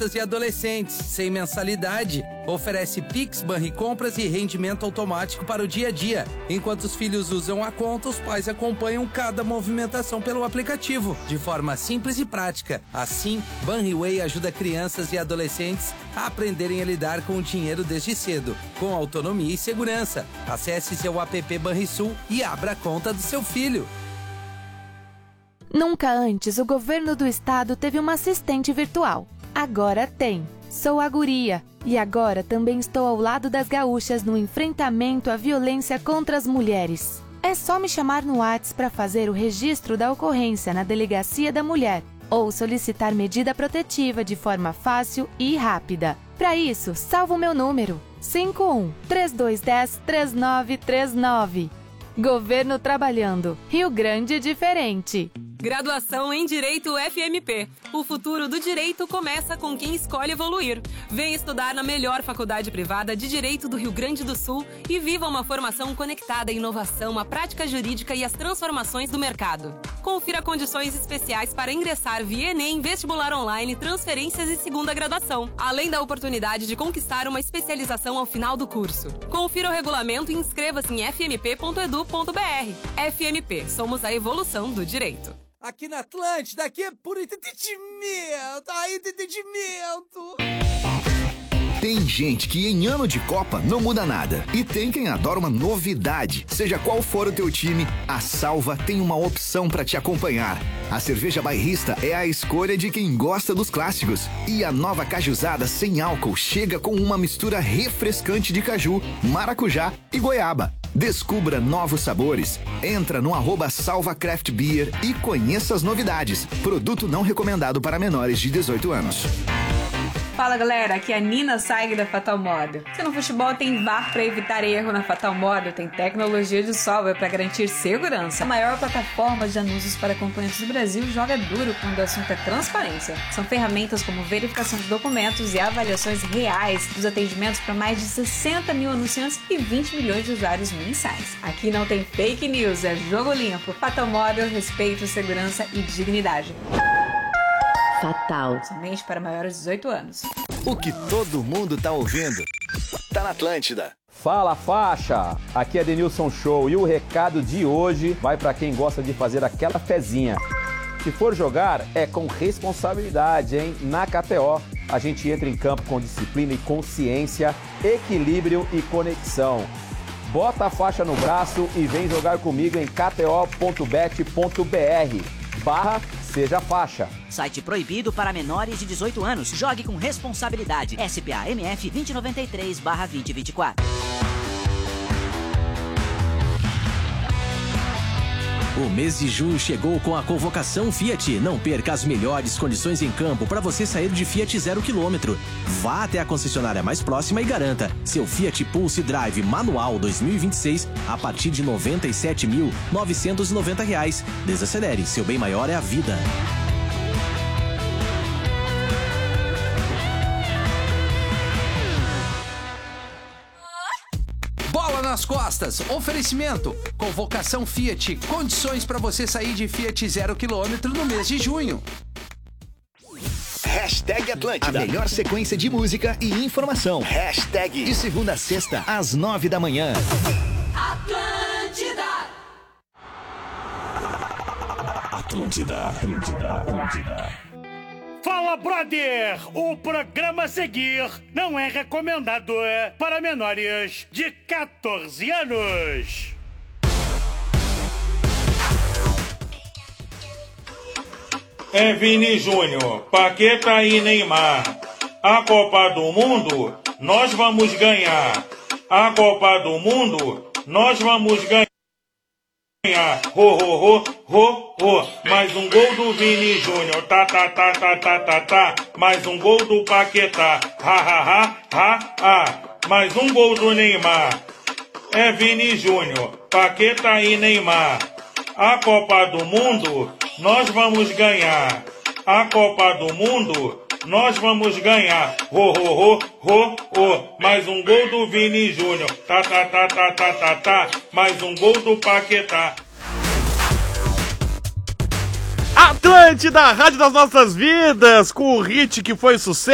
e adolescentes, sem mensalidade. Oferece Pix, Banricompras e rendimento automático para o dia a dia. Enquanto os filhos usam a conta, os pais acompanham cada movimentação pelo aplicativo, de forma simples e prática. Assim, Banriway ajuda crianças e adolescentes a aprenderem a lidar com o dinheiro desde cedo, com autonomia e segurança. Acesse seu app Banrisul e abra a conta do seu filho. Nunca antes o governo do estado teve uma assistente virtual. Agora tem. Sou a Guria e agora também estou ao lado das gaúchas no enfrentamento à violência contra as mulheres. É só me chamar no WhatsApp para fazer o registro da ocorrência na Delegacia da Mulher ou solicitar medida protetiva de forma fácil e rápida. Para isso, salva o meu número: 51-3210-3939. Governo trabalhando. Rio Grande diferente. Graduação em Direito FMP. O futuro do direito começa com quem escolhe evoluir. Vem estudar na melhor faculdade privada de Direito do Rio Grande do Sul e viva uma formação conectada à inovação, à prática jurídica e às transformações do mercado. Confira condições especiais para ingressar via Enem, vestibular online, transferências e segunda graduação, além da oportunidade de conquistar uma especialização ao final do curso. Confira o regulamento e inscreva-se em fmp.edu.br. FMP, somos a evolução do direito. Aqui na Atlântida, aqui é puro entretenimento, entretenimento. Tem gente que em ano de Copa não muda nada. E tem quem adora uma novidade. Seja qual for o teu time, a Salva tem uma opção para te acompanhar. A cerveja bairrista é a escolha de quem gosta dos clássicos. E a nova cajuzada sem álcool chega com uma mistura refrescante de caju, maracujá e goiaba. Descubra novos sabores. Entra no @Salva Craft Beer e conheça as novidades. Produto não recomendado para menores de 18 anos. Fala galera, aqui é a Nina Saig da Fatal Model. Se no futebol tem VAR para evitar erro, na Fatal Model tem tecnologia de software para garantir segurança. A maior plataforma de anúncios para acompanhantes do Brasil joga duro quando o assunto é transparência. São ferramentas como verificação de documentos e avaliações reais dos atendimentos para mais de 60 mil anunciantes e 20 milhões de usuários mensais. Aqui não tem fake news, é jogo limpo. Fatal Model, respeito, segurança e dignidade. Fatal. Somente para maiores de 18 anos. O que todo mundo tá ouvindo tá na Atlântida. Fala faixa, aqui é Denilson Show e o recado de hoje vai para quem gosta de fazer aquela fezinha. Se for jogar, é com responsabilidade, hein? Na KTO, a gente entra em campo com disciplina e consciência, equilíbrio e conexão. Bota a faixa no braço e vem jogar comigo em kto.bet.br/Seja Faixa. Site proibido para menores de 18 anos. Jogue com responsabilidade. SPA MF 2093/2024. O mês de junho chegou com a convocação Fiat. Não perca as melhores condições em campo para você sair de Fiat 0 km. Vá até a concessionária mais próxima e garanta seu Fiat Pulse Drive manual 2026 a partir de R$ 97.990. Desacelere, seu bem maior é a vida. Bola nas costas, oferecimento, convocação Fiat, condições para você sair de Fiat 0 km no mês de junho. Hashtag Atlântida. A melhor sequência de música e informação. Hashtag de segunda a sexta, às 9 da manhã. Atlântida. Atlântida, Atlântida, Atlântida. Fala, brother! O programa a seguir não é recomendado para menores de 14 anos. É Vini Júnior, Paquetá e Neymar. A Copa do Mundo, nós vamos ganhar. A Copa do Mundo, nós vamos ganhar. Ho, ho, ho, ho, ho. Mais um gol do Vini Júnior. Tá, tá, tá, tá, tá, tá, tá. Mais um gol do Paquetá. Ha, ha, ha, ha, ha. Mais um gol do Neymar. É Vini Júnior, Paquetá e Neymar. A Copa do Mundo, nós vamos ganhar. A Copa do Mundo, nós vamos ganhar. Ho, ho, ho, ho, ho. Mais um gol do Vini Júnior. Tá, tá, tá, tá, tá, tá, tá. Mais um gol do Paquetá. Atlântida, Rádio das Nossas Vidas, com o hit que foi sucesso.